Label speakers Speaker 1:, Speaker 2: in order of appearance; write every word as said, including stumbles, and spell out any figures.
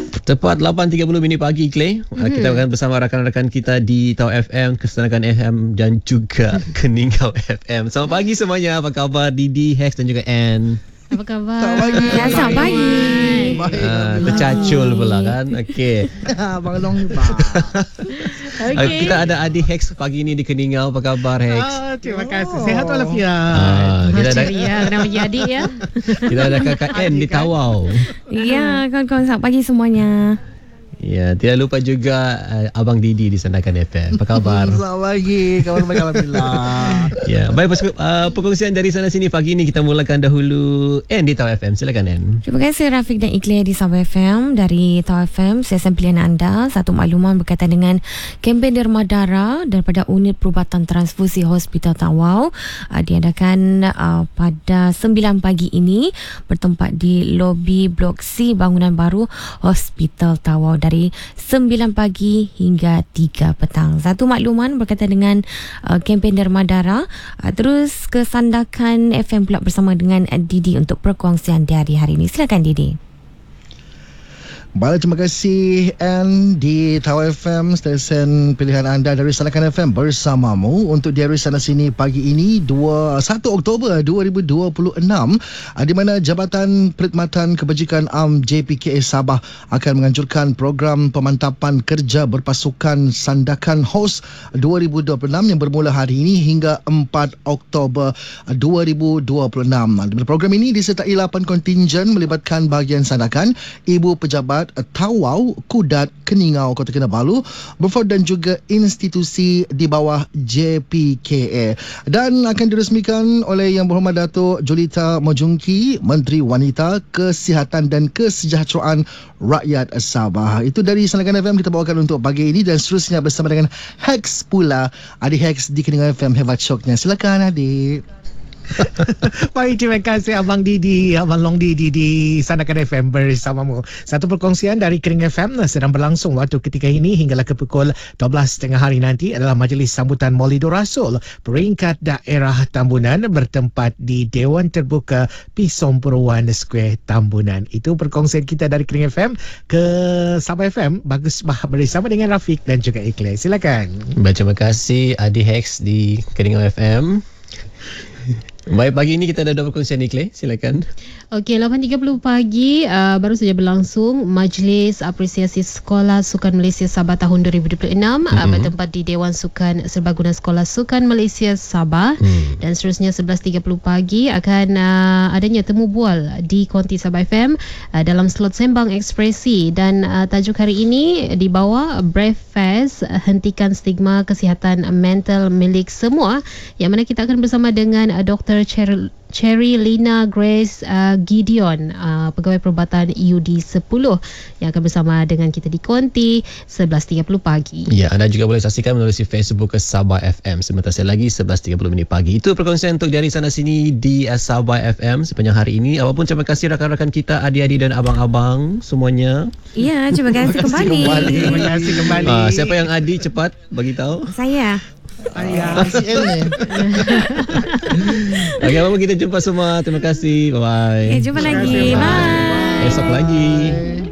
Speaker 1: Tepat lapan tiga puluh minit pagi, Clay. Mm-hmm. Kita akan bersama rakan-rakan kita di Tau F M, Kesenangan F M dan juga Keningau F M. Selamat pagi semuanya. Apa khabar Didi, Hex dan juga Ann?
Speaker 2: Apa khabar?
Speaker 3: Selamat pagi.
Speaker 2: Ya, selamat pagi.
Speaker 1: Ah, tercacul pula kan. Okey.
Speaker 3: Abang Long ni pak.
Speaker 1: Okay. Kita ada Adi Hex pagi ni di Keningau. Apa khabar, Hex?
Speaker 4: Oh, terima kasih. Sehat walafiat.
Speaker 1: Ah, kita ada
Speaker 2: ya, kenapa jadi adik ya?
Speaker 1: kita ada kakak Ann di Tawau.
Speaker 2: Ya, kawan-kawan selamat pagi semuanya.
Speaker 1: Ya, tidak lupa juga uh, Abang Didi di Sandakan F M. Apa khabar?
Speaker 3: Selamat pagi. Kawan baik alhamdulillah.
Speaker 1: Ya, baik uh, perkongsian dari sana sini pagi ini kita mulakan dahulu Ann di Tau F M. Silakan Ann.
Speaker 2: Terima kasih Rafiq dan Ikhlas di Sabah F M. Dari Tau F M, sesian pilihan anda. Satu makluman berkaitan dengan kempen derma darah daripada Unit Perubatan Transfusi Hospital Tawau uh, diadakan uh, pada sembilan pagi ini bertempat di lobi Blok C bangunan baru Hospital Tawau dari sembilan pagi hingga tiga petang. Satu makluman berkaitan dengan uh, kempen derma darah. Uh, terus ke Sandakan F M pula bersama dengan Didi untuk perkongsian di hari-hari ini. Silakan Didi.
Speaker 3: Baik, terima kasih Ann di Tau F M, stesen pilihan anda dari Sandakan F M bersamamu untuk di hari sana sini pagi ini satu Oktober dua ribu dua puluh enam, di mana Jabatan Perkhidmatan Kebajikan Am J P K A Sabah akan menganjurkan program pemantapan kerja berpasukan Sandakan H O S dua ribu dua puluh enam yang bermula hari ini hingga empat Oktober dua ribu dua puluh enam. Program ini disertai lapan kontingen melibatkan bahagian Sandakan, Ibu Pejabat Tawau, Kudat, Keningau, Kota Kinabalu, Beaufort dan juga institusi di bawah J P K A, dan akan diresmikan oleh Yang Berhormat Datuk Julita Mojungki, Menteri Wanita, Kesihatan dan Kesejahteraan Rakyat Sabah. Itu dari Sandakan F M kita bawakan untuk pagi ini, dan seterusnya bersama dengan Hex pula. Adik Hex di Keningau F M, hebat syoknya. Silakan adik.
Speaker 4: Baik, terima kasih Abang Didi, Abang Long Didi di Sandakan F M bersamamu. Satu perkongsian dari Kering F M sedang berlangsung waktu ketika ini hinggalah ke pukul dua belas tiga puluh hari nanti adalah majlis sambutan Maulidur Rasul peringkat daerah Tambunan bertempat di Dewan Terbuka Pisong Purwan Square Tambunan. Itu perkongsian kita dari Kering F M ke Sabah F M. Bagus bersama dengan Rafiq dan juga Ikhlas. Silakan.
Speaker 1: Baik, terima kasih Adi Hex di Keningau F M. Baik, pagi ini kita ada dua perkongsian ni, Clay. Silakan.
Speaker 5: Okey, lapan tiga puluh pagi uh, baru saja berlangsung Majlis Apresiasi Sekolah Sukan Malaysia Sabah tahun dua ribu dua puluh enam, mm-hmm. uh, bertempat di Dewan Sukan Serbaguna Sekolah Sukan Malaysia Sabah, mm. dan seterusnya sebelas tiga puluh pagi akan uh, adanya temu bual di Konti Sabah F M uh, dalam slot Sembang Ekspresi, dan uh, tajuk hari ini di bawah Brave Fest, hentikan stigma kesihatan mental milik semua, yang mana kita akan bersama dengan uh, Doktor Cherry, Cherry Lina Grace uh, Gideon, uh, Pegawai Perubatan U D sepuluh, yang akan bersama dengan kita di Konti sebelas tiga puluh pagi.
Speaker 1: Ya, anda juga boleh saksikan melalui Facebook ke Sabah F M sebentar saya lagi sebelas tiga puluh minit pagi. Itu perkongsian untuk dari sana sini di uh, Sabah F M sepanjang hari ini. Apapun, terima kasih rakan-rakan kita, adik-adik dan abang-abang semuanya.
Speaker 2: Ya, terima kasih kembali.
Speaker 4: Terima kasih kembali.
Speaker 1: Uh, siapa yang adik cepat bagi tahu?
Speaker 2: Saya.
Speaker 4: Ayah.
Speaker 3: Okey,
Speaker 1: apa kita jumpa semua. Terima kasih. Bye bye.
Speaker 2: Eh, jumpa lagi. Bye.
Speaker 1: Esok lagi.